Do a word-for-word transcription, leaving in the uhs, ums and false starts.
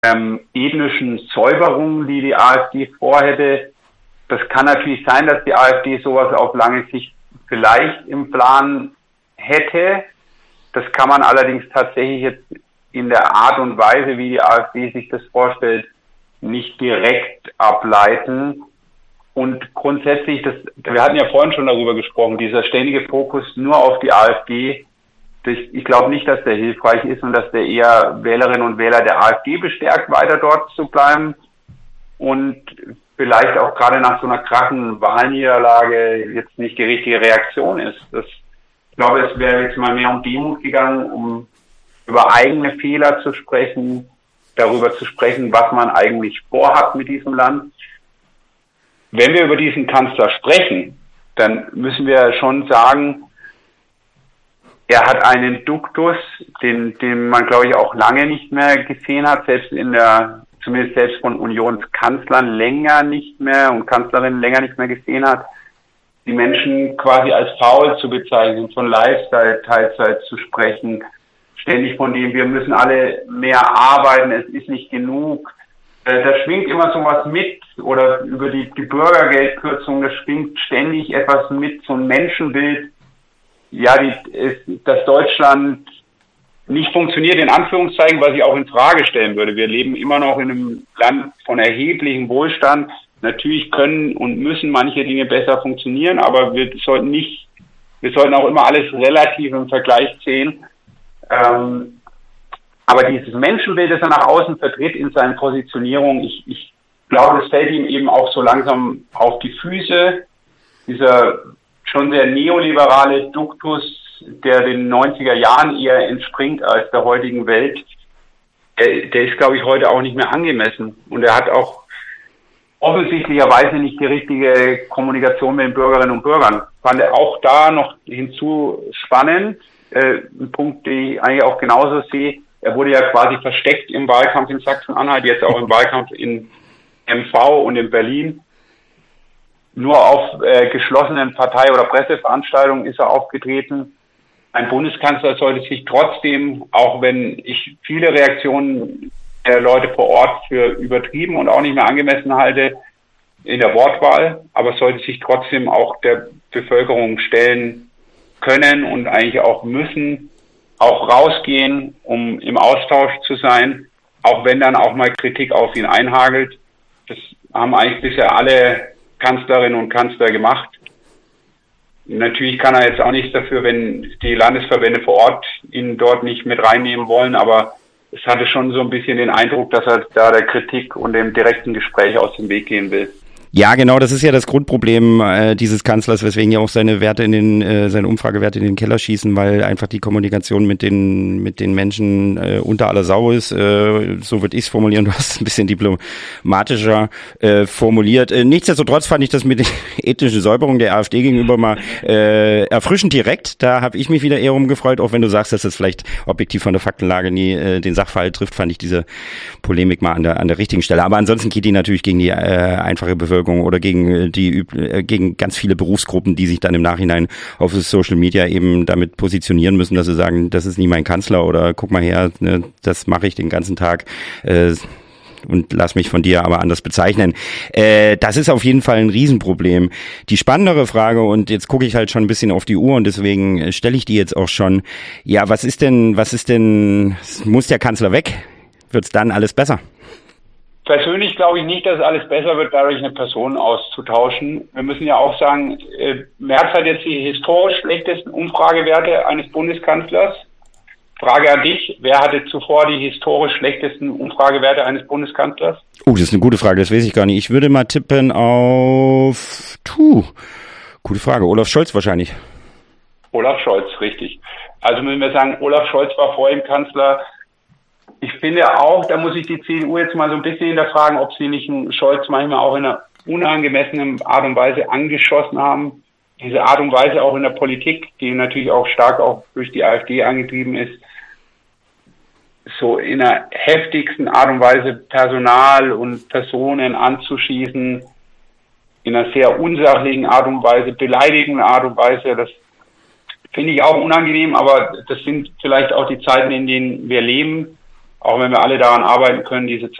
ähm, ethnischen Säuberung, die die AfD vorhätte. Das kann natürlich sein, dass die AfD sowas auf lange Sicht vielleicht im Plan hätte. Das kann man allerdings tatsächlich jetzt in der Art und Weise, wie die AfD sich das vorstellt, nicht direkt ableiten. Und grundsätzlich, das, wir hatten ja vorhin schon darüber gesprochen, dieser ständige Fokus nur auf die AfD, das, ich glaube nicht, dass der hilfreich ist und dass der eher Wählerinnen und Wähler der AfD bestärkt, weiter dort zu bleiben und vielleicht auch gerade nach so einer krachen Wahlniederlage jetzt nicht die richtige Reaktion ist. Das, ich glaube, es wäre jetzt mal mehr um Demut gegangen, um über eigene Fehler zu sprechen, darüber zu sprechen, was man eigentlich vorhat mit diesem Land. Wenn wir über diesen Kanzler sprechen, dann müssen wir schon sagen, er hat einen Duktus, den, den man, glaube ich, auch lange nicht mehr gesehen hat, selbst in der, zumindest selbst von Unionskanzlern länger nicht mehr und Kanzlerinnen länger nicht mehr gesehen hat, die Menschen quasi als faul zu bezeichnen, von Lifestyle, Teilzeit zu sprechen, ständig von dem, wir müssen alle mehr arbeiten, es ist nicht genug. Da schwingt immer sowas mit, oder über die, die Bürgergeldkürzung, da schwingt ständig etwas mit, so ein Menschenbild, ja, die, ist, dass Deutschland nicht funktioniert, in Anführungszeichen, was ich auch in Frage stellen würde. Wir leben immer noch in einem Land von erheblichem Wohlstand. Natürlich können und müssen manche Dinge besser funktionieren, aber wir sollten nicht, wir sollten auch immer alles relativ im Vergleich sehen. Ähm, Aber dieses Menschenbild, das er nach außen vertritt in seinen Positionierungen, ich, ich glaube, das fällt ihm eben auch so langsam auf die Füße. Dieser schon sehr neoliberale Duktus, der den neunziger Jahren eher entspringt als der heutigen Welt, der, der ist, glaube ich, heute auch nicht mehr angemessen. Und er hat auch offensichtlicherweise nicht die richtige Kommunikation mit den Bürgerinnen und Bürgern. Fand er auch da noch hinzu spannend, äh, ein Punkt, den ich eigentlich auch genauso sehe. Er wurde ja quasi versteckt im Wahlkampf in Sachsen-Anhalt, jetzt auch im Wahlkampf in M V und in Berlin. Nur auf äh, geschlossenen Partei- oder Presseveranstaltungen ist er aufgetreten. Ein Bundeskanzler sollte sich trotzdem, auch wenn ich viele Reaktionen der Leute vor Ort für übertrieben und auch nicht mehr angemessen halte in der Wortwahl, aber sollte sich trotzdem auch der Bevölkerung stellen können und eigentlich auch müssen, auch rausgehen, um im Austausch zu sein, auch wenn dann auch mal Kritik auf ihn einhagelt. Das haben eigentlich bisher alle Kanzlerinnen und Kanzler gemacht. Natürlich kann er jetzt auch nichts dafür, wenn die Landesverbände vor Ort ihn dort nicht mit reinnehmen wollen, aber es hatte schon so ein bisschen den Eindruck, dass er da der Kritik und dem direkten Gespräch aus dem Weg gehen will. Ja, genau, das ist ja das Grundproblem äh, dieses Kanzlers, weswegen ja auch seine Werte in den, äh, seine Umfragewerte in den Keller schießen, weil einfach die Kommunikation mit den mit den Menschen äh, unter aller Sau ist. Äh, so würde ich es formulieren. Du hast es ein bisschen diplomatischer äh, formuliert. Äh, nichtsdestotrotz fand ich das mit der ethnischen Säuberung der AfD gegenüber mal äh, erfrischend direkt. Da habe ich mich wieder eher rumgefreut, auch wenn du sagst, dass das vielleicht objektiv von der Faktenlage nie äh, den Sachverhalt trifft, fand ich diese Polemik mal an der an der richtigen Stelle. Aber ansonsten geht die natürlich gegen die äh, einfache Bevölkerung oder gegen die gegen ganz viele Berufsgruppen, die sich dann im Nachhinein auf Social Media eben damit positionieren müssen, dass sie sagen, das ist nie mein Kanzler oder guck mal her, ne, das mache ich den ganzen Tag äh, und lass mich von dir aber anders bezeichnen. Äh, das ist auf jeden Fall ein Riesenproblem. Die spannendere Frage, und jetzt gucke ich halt schon ein bisschen auf die Uhr und deswegen stelle ich die jetzt auch schon, ja, was ist denn, was ist denn, muss der Kanzler weg? Wird's dann alles besser? Persönlich glaube ich nicht, dass alles besser wird, dadurch eine Person auszutauschen. Wir müssen ja auch sagen, äh, Merz hat jetzt die historisch schlechtesten Umfragewerte eines Bundeskanzlers. Frage an dich, wer hatte zuvor die historisch schlechtesten Umfragewerte eines Bundeskanzlers? Oh, das ist eine gute Frage, das weiß ich gar nicht. Ich würde mal tippen auf, puh, gute Frage, Olaf Scholz wahrscheinlich. Olaf Scholz, richtig. Also müssen wir sagen, Olaf Scholz war vor ihm Kanzler. Ich finde auch, da muss ich die C D U jetzt mal so ein bisschen hinterfragen, ob sie nicht einen Scholz manchmal auch in einer unangemessenen Art und Weise angeschossen haben. Diese Art und Weise auch in der Politik, die natürlich auch stark auch durch die AfD angetrieben ist, so in einer heftigsten Art und Weise Personal und Personen anzuschießen, in einer sehr unsachlichen Art und Weise, beleidigenden Art und Weise, das finde ich auch unangenehm, aber das sind vielleicht auch die Zeiten, in denen wir leben. auch wenn wir alle daran arbeiten können, diese